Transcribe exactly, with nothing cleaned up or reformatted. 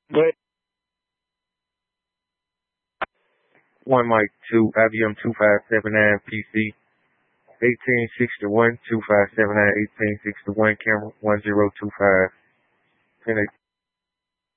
But One Mike two I B M two five seven nine P C eighteen sixty one two five seven nine eighteen sixty one camera one zero two five.